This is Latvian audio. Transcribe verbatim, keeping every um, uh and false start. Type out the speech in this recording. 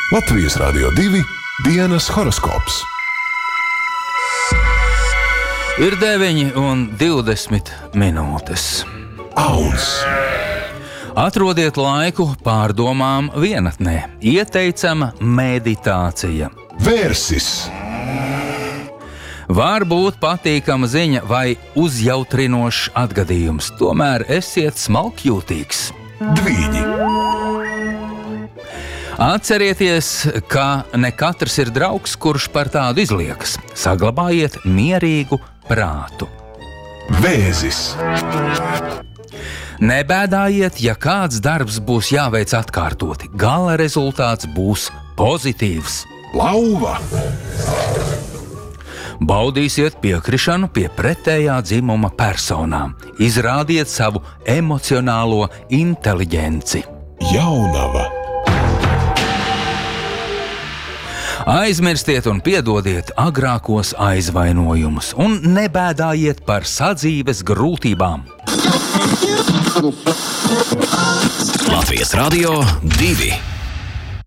Latvijas Rādio divi dienas horoskops. Ir deviņi un divdesmit minūtes. Auns. Atrodiet laiku pārdomām vienatnē. Ieteicama meditācija. Vērsis. Var būt patīkama ziņa vai uzjautrinošs atgadījums, tomēr esiet smalkjūtīgs. Dvīņi. Atcerieties, ka ne katrs ir draugs, kurš par tādu izliekas. Saglabājiet mierīgu prātu. Vēzis. Nebēdājiet, ja kāds darbs būs jāveic atkārtoti. Gala rezultāts būs pozitīvs. Lauva. Baudīsiet piekrišanu pie pretējā dzimuma personām. Izrādiet savu emocionālo inteliģenci. Jaunava. Aizmirstiet un piedodiet agrākos aizvainojumus un nebēdājiet par sadzīves grūtībām. Latvijas Radio divi.